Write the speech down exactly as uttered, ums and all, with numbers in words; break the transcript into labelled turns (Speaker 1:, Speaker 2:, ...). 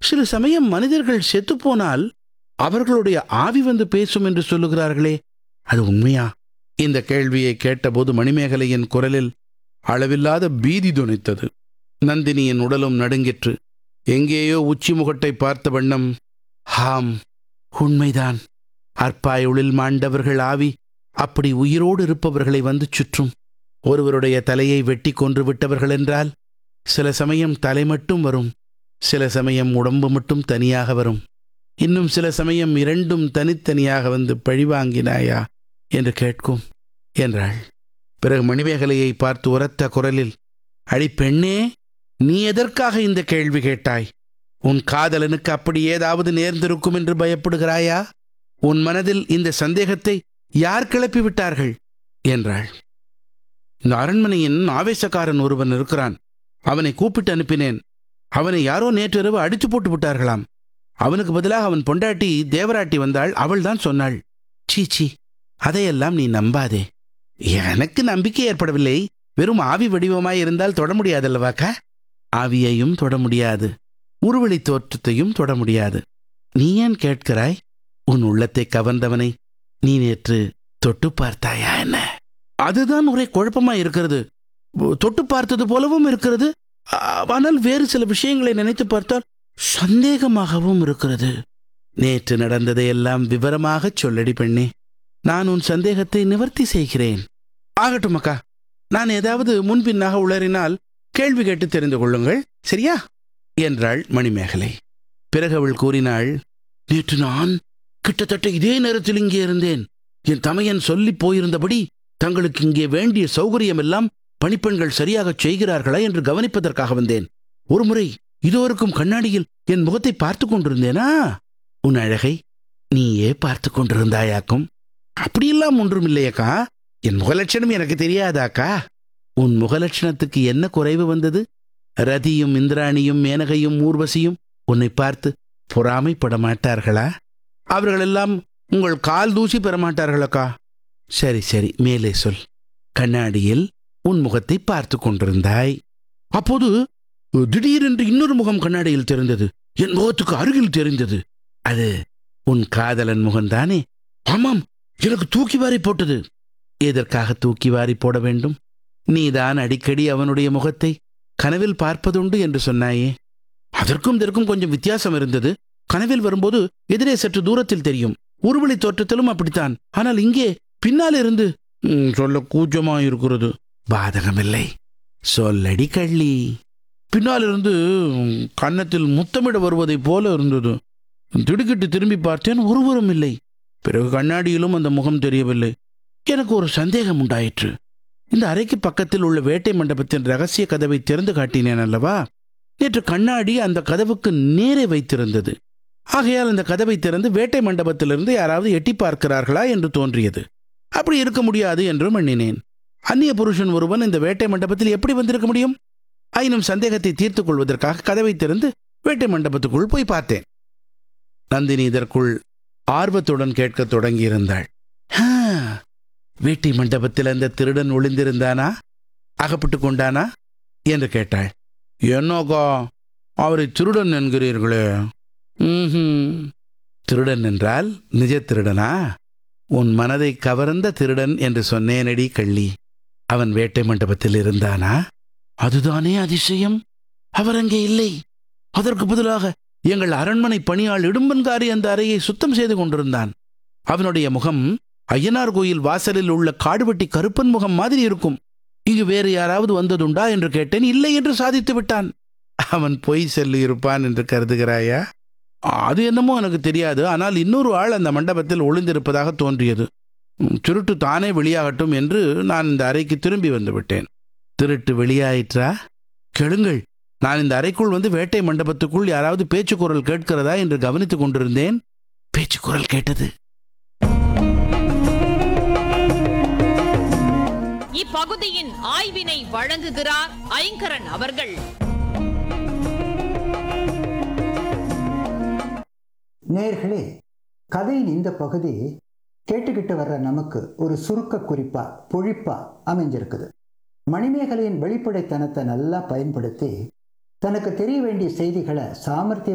Speaker 1: சில சமயம் மனிதர்கள் செத்துப்போனால் அவர்களுடைய ஆவி வந்து பேசும் என்று சொல்லுகிறார்களே, அது உண்மையா? இந்த கேள்வியை கேட்டபோது மணிமேகலையின் குரலில் அளவில்லாத பீதி தொனித்தது. நந்தினியின் உடலும் நடுங்கிற்று. எங்கேயோ உச்சி முகட்டை பார்த்த வண்ணம், ஹாம், உண்மைதான். அற்பாயுளில் மாண்டவர்கள் ஆவி அப்படி உயிரோடு இருப்பவர்களை வந்து சுற்றும். ஒருவருடைய தலையை வெட்டி கொன்று விட்டவர்கள் என்றால் சில சமயம் தலை மட்டும் வரும், சில சமயம் உடம்பு மட்டும் தனியாக வரும், இன்னும் சில சமயம் இரண்டும் தனித்தனியாக வந்து பழிவாங்கினாயா என்று கேட்கும் என்றாள். பிறகு மணிமேகலையை பார்த்து உரத்த குரலில், அடி பெண்ணே, நீ எதற்காக இந்த கேள்வி கேட்டாய்? உன் காதலனுக்கு அப்படி ஏதாவது நேர்ந்திருக்கும் என்று பயப்படுகிறாயா? உன் மனதில் இந்த சந்தேகத்தை யார் கிளப்பி விட்டார்கள் என்றாள். இந்த அரண்மனையின் ஆவேசக்காரன் ஒருவன் இருக்கிறான். அவனை கூப்பிட்டு அனுப்பினேன். அவனை யாரோ நேற்றிரவு அடித்து போட்டு விட்டார்களாம். அவனுக்கு பதிலாக அவன் பொண்டாட்டி தேவராட்டி வந்தாள். அவள் தான் சொன்னாள். சீச்சி, அதையெல்லாம் நீ நம்பாதே. எனக்கு நம்பிக்கை ஏற்படவில்லை. வெறும் ஆவி வடிவமாய் இருந்தால் தொட முடியாதல்லவாக்கா? ஆவியையும் தொட முடியாது, உருவெளி தோற்றத்தையும் தொட முடியாது. நீ ஏன் கேட்கிறாய்? உன் உள்ளத்தை கவர்ந்தவனை நீ நேற்று தொட்டு பார்த்தாயா என்ன? அதுதான் ஒரே குழப்பமாய் இருக்கிறது. தொட்டு பார்த்தது போலவும் இருக்கிறது, ஆனால் வேறு சில விஷயங்களை நினைத்து பார்த்தால் சந்தேகமாகவும் இருக்கிறது. நேற்று நடந்ததையெல்லாம் விவரமாகச் சொல்லடி பெண்ணே. நான் உன் சந்தேகத்தை நிவர்த்தி செய்கிறேன். ஆகட்டும் அக்கா, நான் ஏதாவது முன்பின்னாக உளறினால் கேள்வி கேட்டு தெரிந்து கொள்ளுங்கள், சரியா என்றாள் மணிமேகலை. பிறகு அவள் கூறினாள், நேற்று நான் கிட்டத்தட்ட இதே நேரத்தில் இங்கே இருந்தேன். என் தமையன் சொல்லி போயிருந்தபடி தங்களுக்கு இங்கே வேண்டிய சௌகரியம் எல்லாம் பணிப்பெண்கள் சரியாகச் செய்கிறார்களா என்று கவனிப்பதற்காக வந்தேன். ஒருமுறை இதோருக்கும் கண்ணாடியில் என் முகத்தை பார்த்து கொண்டிருந்தேனா? உன் அழகை நீயே பார்த்து கொண்டிருந்தாயாக்கும். அப்படியெல்லாம் ஒன்றும் இல்லையக்கா. என் முகலட்சணம் எனக்கு தெரியாதாக்கா? உன் முகலட்சணத்துக்கு என்ன குறைவு வந்தது? ரதியும் இந்திராணியும் மேனகையும் ஊர்வசியும் உன்னை பார்த்து பொறாமைப்பட மாட்டார்களா? அவர்களெல்லாம் உங்கள் கால் தூசி பெறமாட்டார்களக்கா? சரி சரி, மேலே சொல். கண்ணாடியில் உன் முகத்தை பார்த்து கொண்டிருந்தாய். அப்போது திடீரென்று இன்னொரு முகம் கண்ணாடியில் தெரிந்தது. என் முகத்துக்கு அருகில் தெரிந்தது. அது உன் காதலன் முகம்தானே? ஆமாம், எனக்கு தூக்கி வாரி போட்டது. எதற்காக தூக்கி வாரி போட வேண்டும்? நீதான் அடிக்கடி அவனுடைய முகத்தை கனவில் பார்ப்பதுண்டு என்று சொன்னாயே. அதற்கும் இதற்கும் கொஞ்சம் வித்தியாசம் இருந்தது. கனவில் வரும்போது எதிரே சற்று தூரத்தில் தெரியும். உருவெளி தோற்றத்திலும் அப்படித்தான். ஆனால் இங்கே பின்னால் இருந்து சொல்ல கூச்சமாயிருக்கிறது. பாதகமில்லை, சொல்லடி கள்ளி. பின்னால் இருந்து கன்னத்தில் முத்தமிட வருவதைப் போல இருந்தது. திடுக்கிட்டு திரும்பி பார்த்தேன், ஒருவரும் இல்லை. பிறகு கண்ணாடியிலும் அந்த முகம் தெரியவில்லை. எனக்கு ஒரு சந்தேகம் உண்டாயிற்று. இந்த அறைக்கு பக்கத்தில் உள்ள வேட்டை மண்டபத்தின் ரகசிய கதவை திறந்து காட்டினேன் அல்லவா? நேற்று கண்ணாடி அந்த கதவுக்கு நேரே வைத்திருந்தது. ஆகையால் அந்த கதவை திறந்து வேட்டை மண்டபத்திலிருந்து யாராவது எட்டி பார்க்கிறார்களா என்று தோன்றியது. அப்படி இருக்க முடியாது என்றும் எண்ணினேன். அந்நிய புருஷன் ஒருவன் இந்த வேட்டை மண்டபத்தில் எப்படி வந்திருக்க முடியும்? ஆயினும் சந்தேகத்தை தீர்த்துக் கொள்வதற்காக கதவை திறந்து வேட்டை மண்டபத்துக்குள் போய் பார்த்தேன். நந்தினி இதற்குள் ஆர்வத்துடன் கேட்கத் தொடங்கியிருந்தாள். வேட்டை மண்டபத்தில் அந்த திருடன் ஒளிந்திருந்தானா? அகப்பட்டு கொண்டானா என்று கேட்டாள். என்னோகா, அவரை திருடன் என்கிறீர்களே? ம், திருடன் என்றால் நிஜ திருடனா? உன் மனதை கவர்ந்த திருடன் என்று சொன்னேனடி கள்ளி. அவன் வேட்டை மண்டபத்தில் இருந்தானா? அதுதானே அதிசயம். அவர் அங்கே இல்லை. அதற்கு பதிலாக எங்கள் அரண்மனை பணியாள் இடும்பன்காரி அந்த அறையை சுத்தம் செய்து கொண்டிருந்தான். அவனுடைய முகம் ஐயனார் கோயில் வாசலில் உள்ள காடுவெட்டி கருப்பன் முகம் மாதிரி இருக்கும். இங்கு வேறு யாராவது வந்ததுண்டா என்று கேட்டேன். இல்லை என்று சாதித்து விட்டான். அவன் பொய் சொல்லி இருப்பான் என்று கருதுகிறாயா? அது என்னமோ எனக்கு தெரியாது. ஆனால் இன்னொரு ஆள் அந்த மண்டபத்தில் ஒளிந்திருப்பதாக தோன்றியது. திருட்டு தானே வெளியாகட்டும் என்று நான் இந்த அறைக்கு திரும்பி வந்து விட்டேன். திருட்டு வெளியாயிற்றா? கெளுங்கள், நான் இந்த அறைக்குள் வந்து வேட்டை மண்டபத்துக்குள் யாராவது பேச்சு குரல் கேட்கிறதா என்று கவனித்துக் கொண்டிருந்தேன். பேச்சு குரல் கேட்டது.
Speaker 2: இப்பகுதியின் ஆய்வினை வழங்குகிறார் ஐங்கரன் அவர்கள்.
Speaker 3: நேயர்களே, கதையின் இந்த பகுதி கேட்டுக்கிட்டு வர்ற நமக்கு ஒரு சுருக்க குறிப்பா பொழிப்பா அமைஞ்சிருக்குது. மணிமேகலையின் வெளிப்படைத்தனத்தை நல்லா பயன்படுத்தி தனக்கு தெரிய வேண்டிய செய்திகளை சாமர்த்தியம்